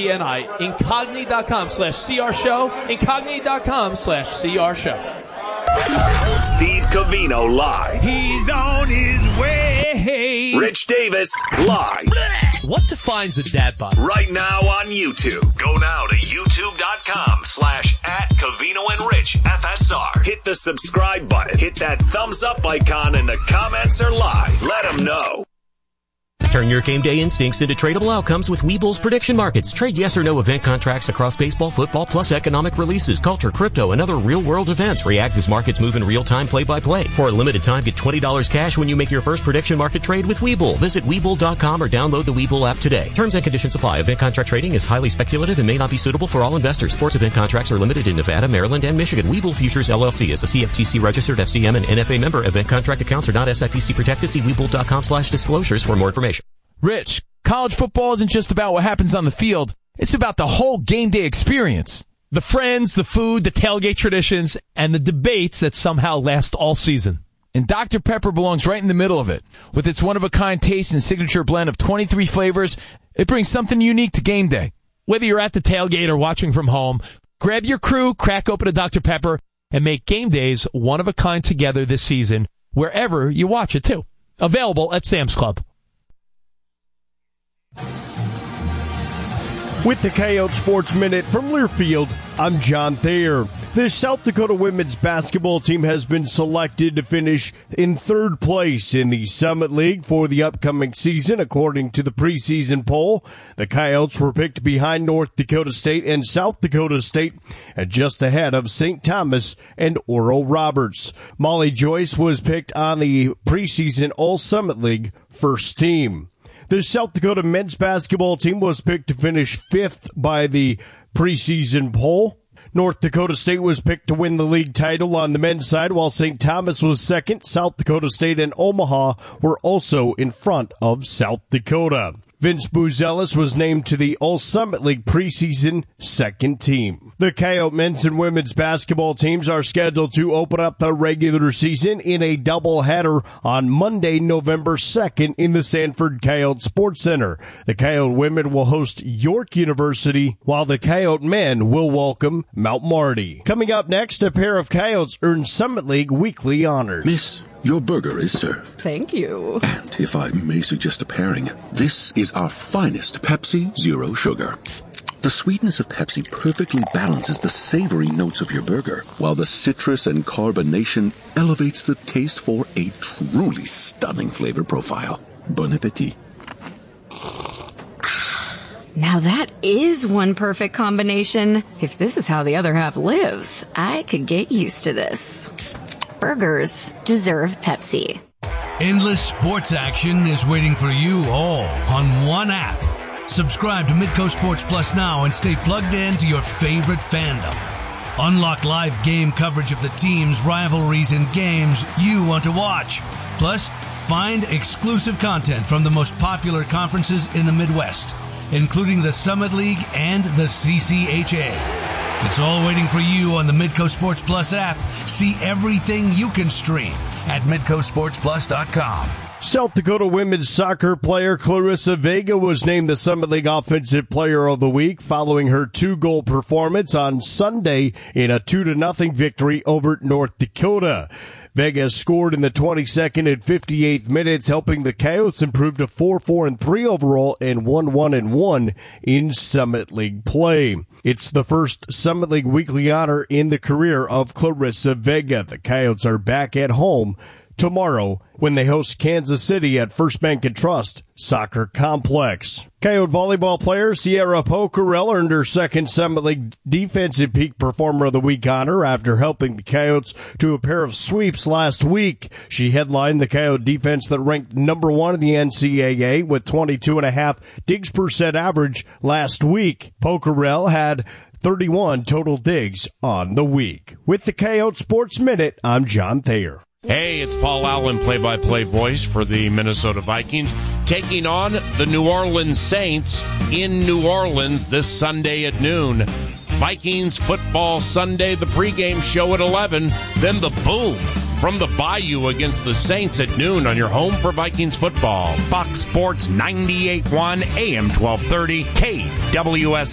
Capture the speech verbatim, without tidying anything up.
T N I. Incogni.com slash CR show. Incogni.com slash CR show. Steve Covino live. He's on his way. Rich Davis live. What defines a dad bod? Right now on YouTube. Go now to youtube.com slash at Covino and Rich F S R. Hit the subscribe button. Hit that thumbs up icon and the comments are live. Let them know. Turn your game day instincts into tradable outcomes with Webull's prediction markets. Trade yes or no event contracts across baseball, football, plus economic releases, culture, crypto, and other real-world events. React as markets move in real time, play-by-play. For a limited time, get twenty dollars cash when you make your first prediction market trade with Webull. Visit Webull dot com or download the Webull app today. Terms and conditions apply. Event contract trading is highly speculative and may not be suitable for all investors. Sports event contracts are limited in Nevada, Maryland, and Michigan. Webull Futures, L L C is a C F T C-registered F C M and N F A member. Event contract accounts are not S I P C protected. See Webull dot com slash disclosures for more information. Rich, college football isn't just about what happens on the field. It's about the whole game day experience. The friends, the food, the tailgate traditions, and the debates that somehow last all season. And Doctor Pepper belongs right in the middle of it. With its one-of-a-kind taste and signature blend of twenty-three flavors, it brings something unique to game day. Whether you're at the tailgate or watching from home, grab your crew, crack open a Doctor Pepper, and make game days one-of-a-kind together this season, wherever you watch it, too. Available at Sam's Club. With the Coyote Sports Minute from Learfield, I'm John Thayer. The South Dakota women's basketball team has been selected to finish in third place in the Summit League for the upcoming season, according to the preseason poll. The Coyotes were picked behind North Dakota State and South Dakota State, and just ahead of Saint Thomas and Oral Roberts. Molly Joyce was picked on the preseason All-Summit League first team. The South Dakota men's basketball team was picked to finish fifth by the preseason poll. North Dakota State was picked to win the league title on the men's side, while Saint Thomas was second. South Dakota State and Omaha were also in front of South Dakota. Vince Buzelis was named to the All-Summit League preseason second team. The Coyote men's and women's basketball teams are scheduled to open up the regular season in a doubleheader on Monday, November second in the Sanford Coyote Sports Center. The Coyote women will host York University, while the Coyote men will welcome Mount Marty. Coming up next, a pair of Coyotes earn Summit League weekly honors. Miss, your burger is served. Thank you. And if I may suggest a pairing, this is our finest Pepsi Zero Sugar. The sweetness of Pepsi perfectly balances the savory notes of your burger, while the citrus and carbonation elevates the taste for a truly stunning flavor profile. Bon appetit. Now that is one perfect combination. If this is how the other half lives, I could get used to this. Burgers deserve Pepsi. Endless sports action is waiting for you all on one app. Subscribe to Midco Sports Plus now and stay plugged in to your favorite fandom. Unlock live game coverage of the teams, rivalries, and games you want to watch. Plus, find exclusive content from the most popular conferences in the Midwest, including the Summit League and the C C H A. It's all waiting for you on the Midco Sports Plus app. See everything you can stream at midco sports plus dot com. South Dakota women's soccer player Clarissa Vega was named the Summit League Offensive Player of the Week following her two-goal performance on Sunday in a two to nothing victory over North Dakota. Vega scored in the twenty-second and fifty-eighth minutes, helping the Coyotes improve to four four and three overall and one one and one in Summit League play. It's the first Summit League weekly honor in the career of Clarissa Vega. The Coyotes are back at home tomorrow when they host Kansas City at First Bank and Trust Soccer Complex. Coyote volleyball player Sierra Pocarel earned her second Summit League Defensive Peak Performer of the Week honor after helping the Coyotes to a pair of sweeps last week. She headlined the Coyote defense that ranked number one in the N C double A with twenty-two and a half digs per set average last week. Pocarel had thirty-one total digs on the week. With the Coyote Sports Minute, I'm John Thayer. Hey, it's Paul Allen, play-by-play voice for the Minnesota Vikings, taking on the New Orleans Saints in New Orleans this Sunday at noon. Vikings Football Sunday, the pregame show at eleven, then the boom from the Bayou against the Saints at noon on your home for Vikings football. Fox Sports ninety-eight point one, A M twelve thirty, K W S.